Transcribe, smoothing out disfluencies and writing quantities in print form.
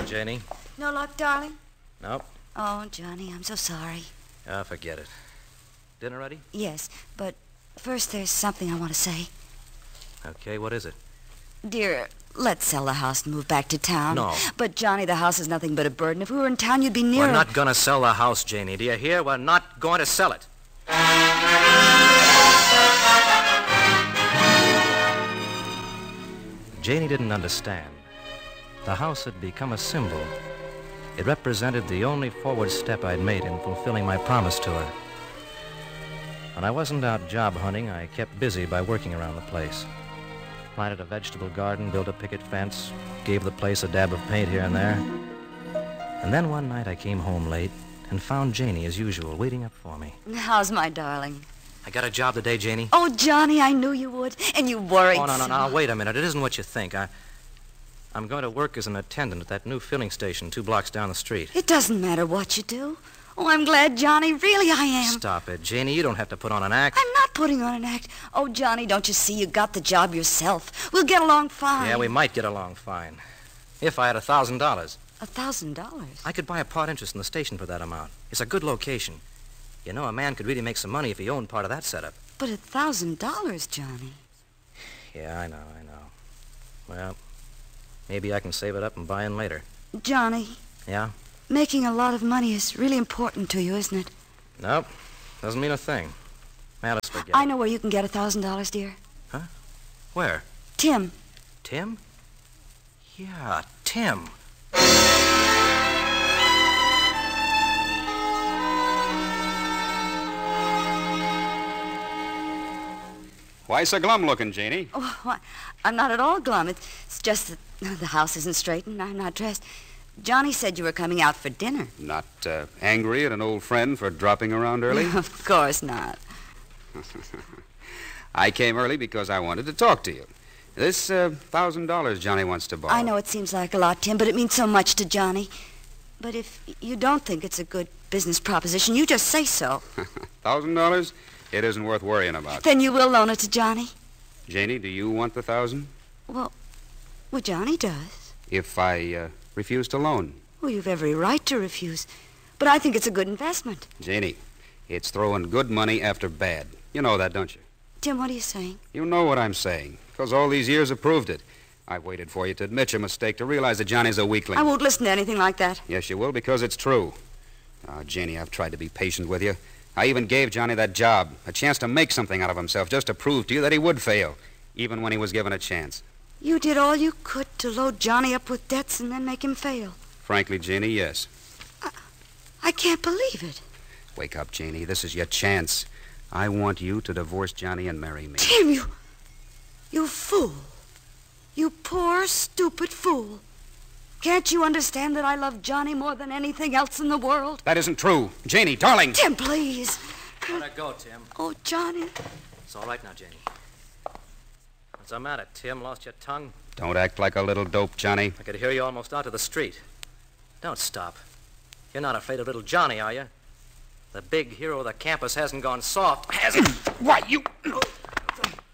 Janie. No luck, darling? Nope. Oh, Johnny, I'm so sorry. Forget it. Dinner ready? Yes, but first there's something I want to say. Okay, what is it? Dear, let's sell the house and move back to town. No. But, Johnny, the house is nothing but a burden. If we were in town, you'd be nearer. We're not going to sell the house, Janie. Do you hear? We're not going to sell it. Janie didn't understand. The house had become a symbol. It represented the only forward step I'd made in fulfilling my promise to her. When I wasn't out job hunting, I kept busy by working around the place. Planted a vegetable garden, built a picket fence, gave the place a dab of paint here and there. And then one night I came home late and found Janie, as usual, waiting up for me. How's my darling? I got a job today, Janie. Oh, Johnny, I knew you would. And you worried Oh, no, so. no, wait a minute. It isn't what you think. I'm going to work as an attendant at that new filling station 2 blocks down the street. It doesn't matter what you do. Oh, I'm glad, Johnny. Really, I am. Stop it, Janie. You don't have to put on an act. I'm not putting on an act. Oh, Johnny, don't you see? You got the job yourself. We'll get along fine. Yeah, we might get along fine. If I had $1,000. $1,000? I could buy a part interest in the station for that amount. It's a good location. You know, a man could really make some money if he owned part of that setup. But $1,000, Johnny. Yeah, I know. Well, maybe I can save it up and buy in later. Johnny. Yeah? Making a lot of money is really important to you, isn't it? Nope. Doesn't mean a thing. Alice, forget I it. know where you can get $1,000, dear. Huh? Where? Tim. Tim? Yeah, Tim. Why so glum-looking, Janie? Oh, I'm not at all glum. It's just that the house isn't straight and I'm not dressed. Johnny said you were coming out for dinner. Not angry at an old friend for dropping around early? Of course not. I came early because I wanted to talk to you. This $1,000 Johnny wants to borrow. I know it seems like a lot, Tim, but it means so much to Johnny. But if you don't think it's a good business proposition, you just say so. $1,000? It isn't worth worrying about. Then you will loan it to Johnny? Janie, do you want the $1,000? Well, Johnny does. If I refuse to loan? Well, you've every right to refuse. But I think it's a good investment. Janie, it's throwing good money after bad. You know that, don't you? Tim, what are you saying? You know what I'm saying, because all these years have proved it. I've waited for you to admit your mistake, to realize that Johnny's a weakling. I won't listen to anything like that. Yes, you will, because it's true. Oh, Janie, I've tried to be patient with you. I even gave Johnny that job, a chance to make something out of himself, just to prove to you that he would fail, even when he was given a chance. You did all you could to load Johnny up with debts and then make him fail. Frankly, Janie, yes. I can't believe it. Wake up, Janie. This is your chance. I want you to divorce Johnny and marry me. Tim, you fool. You poor, stupid fool. Can't you understand that I love Johnny more than anything else in the world? That isn't true. Janie, darling. Tim, please. Let her go, Tim. Oh, Johnny. It's all right now, Janie. What's the matter, Tim? Lost your tongue? Don't act like a little dope, Johnny. I could hear you almost out to the street. Don't stop. You're not afraid of little Johnny, are you? The big hero of the campus hasn't gone soft, has he? Why, you...